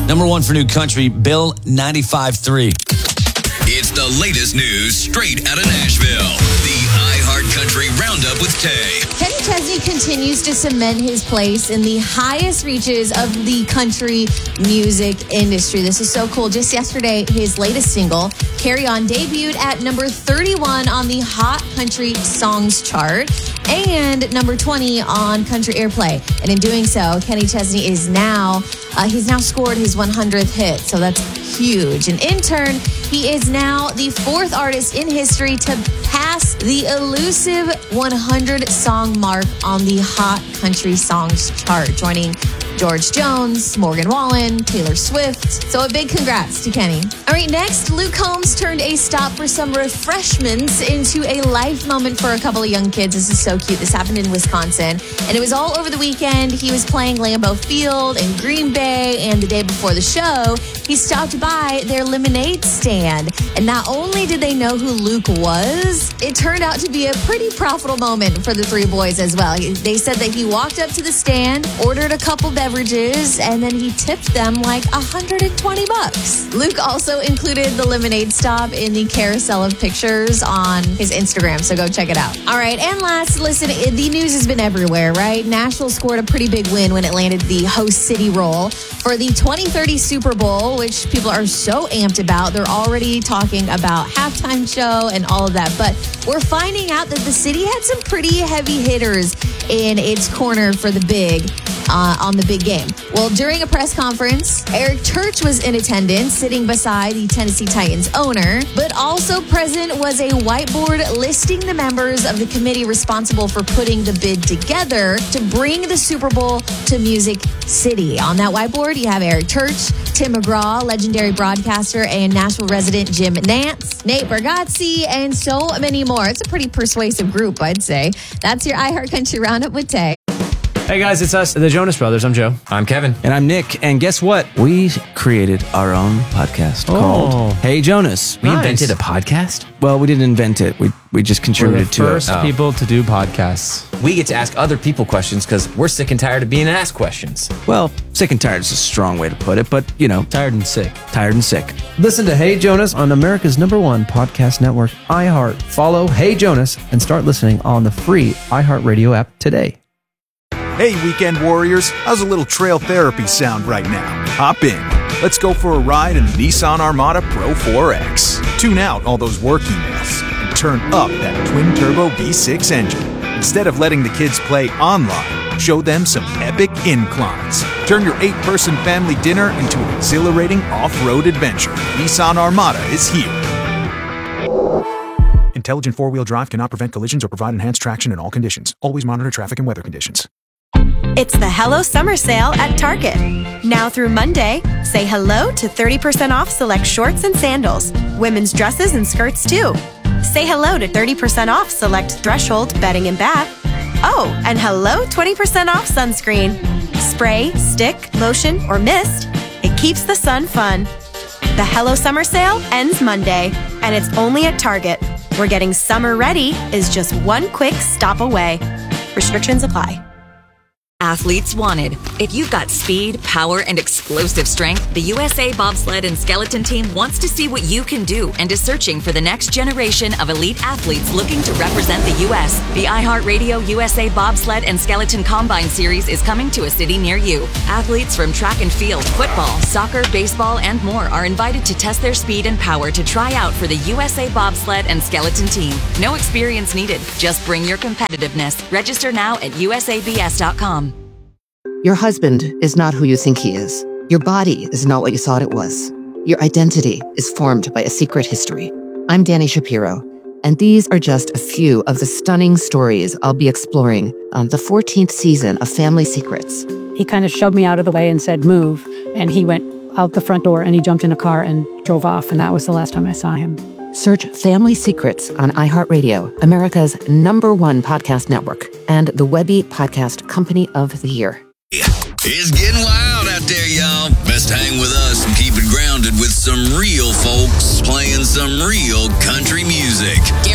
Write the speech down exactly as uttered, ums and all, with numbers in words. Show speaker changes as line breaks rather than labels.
Number one for new country, Bill ninety-five three.
It's the latest news straight out of Nashville. The iHeartCountry Roundup with Tay.
Kenny Chesney continues to cement his place in the highest reaches of the country music industry. This is so cool. Just yesterday, his latest single, Carry On, debuted at number thirty-one on the Hot Country Songs chart and number twenty on Country Airplay. And in doing so, Kenny Chesney is now, uh, he's now scored his one hundredth hit. So that's huge. And in turn, he is now the fourth artist in history to pass the elusive one hundred song mark on the Hot Country Songs chart, joining George Jones, Morgan Wallen, Taylor Swift. So a big congrats to Kenny. All right, next, Luke Combs turned a stop for some refreshments into a life moment for a couple of young kids. This is so cute. This happened in Wisconsin, and it was all over the weekend. He was playing Lambeau Field in Green Bay, and the day before the show, he stopped by their lemonade stand. And not only did they know who Luke was, it turned out to be a pretty profitable moment for the three boys as well. They said that he walked up to the stand, ordered a couple beverages, and then he tipped them like one hundred twenty bucks. Luke also included the lemonade stop in the carousel of pictures on his Instagram, so go check it out. All right, and last, listen, the news has been everywhere, right? Nashville scored a pretty big win when it landed the host city role for the twenty thirty Super Bowl, which people are so amped about. They're already talking about halftime show and all of that, but we're finding out that the city had some pretty heavy hitters in its corner for the big uh, on the big game. Well, during a press conference, Eric Church was in attendance, sitting beside the Tennessee Titans owner, but also present was a whiteboard listing the members of the committee responsible for putting the bid together to bring the Super Bowl to Music City. On that whiteboard, you have Eric Church, Tim McGraw, legendary broadcaster, and Nashville resident Jim Nance, Nate Bargatze, and so many more. It's a pretty persuasive group, I'd say. That's your iHeartCountry Roundup with Tay.
Hey guys, it's us, the Jonas Brothers. I'm Joe.
I'm Kevin.
And I'm Nick. And guess what? We created our own podcast
Oh.
called Hey Jonas.
We
Nice.
invented a podcast?
Well, we didn't invent it. We we just
We're
contributed
the
to
first
it.
Oh.
people to do podcasts.
We get to ask other people questions because we're sick and tired of being asked questions.
Well, sick and tired is a strong way to put it, but, you know,
Tired and sick.
tired and sick.
Listen to Hey Jonas on America's number one podcast network, iHeart. Follow Hey Jonas and start listening on the free iHeartRadio app today.
Hey, weekend warriors, how's a little trail therapy sound right now? Hop in. Let's go for a ride in the Nissan Armada Pro four X. Tune out all those work emails and turn up that twin-turbo V six engine. Instead of letting the kids play online, show them some epic inclines. Turn your eight-person family dinner into an exhilarating off-road adventure. Nissan Armada is here. Intelligent four-wheel drive cannot prevent collisions or provide enhanced traction in all conditions. Always monitor traffic and weather conditions.
It's the Hello Summer Sale at Target. Now through Monday, say hello to thirty percent off select shorts and sandals, women's dresses and skirts too. Say hello to thirty percent off select Threshold bedding and bath. Oh, and hello twenty percent off sunscreen. Spray, stick, lotion, or mist. It keeps the sun fun. The Hello Summer Sale ends Monday, and it's only at Target, where getting summer ready is just one quick stop away. Restrictions apply.
Athletes wanted. If you've got speed, power, and explosive strength, the U S A Bobsled and Skeleton Team wants to see what you can do and is searching for the next generation of elite athletes looking to represent the U S The iHeartRadio U S A Bobsled and Skeleton Combine Series is coming to a city near you. Athletes from track and field, football, soccer, baseball, and more are invited to test their speed and power to try out for the U S A Bobsled and Skeleton Team. No experience needed. Just bring your competitiveness. Register now at U S A B S dot com.
Your husband is not who you think he is. Your body is not what you thought it was. Your identity is formed by a secret history. I'm Danny Shapiro, and these are just a few of the stunning stories I'll be exploring on the fourteenth season of Family Secrets.
He kind of shoved me out of the way and said, move. And he went out the front door and he jumped in a car and drove off. And that was the last time I saw him.
Search Family Secrets on iHeartRadio, America's number one podcast network, and the Webby Podcast Company of the Year.
It's getting wild out there, y'all. Best hang with us and keep it grounded with some real folks playing some real country music.